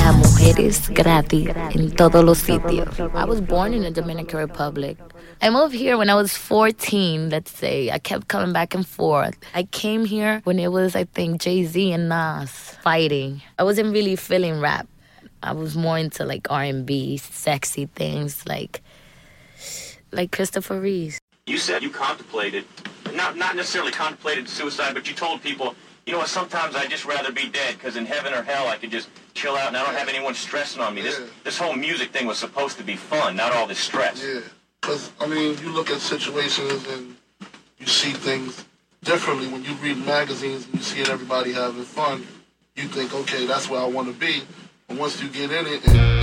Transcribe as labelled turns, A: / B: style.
A: a mujeres gratis en todos los sitios. I was born in the Dominican Republic. I moved here when I was 14, let's say. I kept coming back and forth. I came here when it was, I think, Jay-Z and Nas fighting. I wasn't really feeling rap. I was more into like R&B, sexy things like Christopher Reeves.
B: You said you contemplated, not necessarily contemplated suicide, but you told people, you know what, sometimes I'd just rather be dead because in heaven or hell I could just chill out and I don't have anyone stressing on me.
C: Yeah.
B: This whole music thing was supposed to be fun, not all this stress.
C: Yeah, because, I mean, you look at situations and you see things differently. When you read magazines and you see everybody having fun, you think, okay, that's where I want to be. And once you get in it and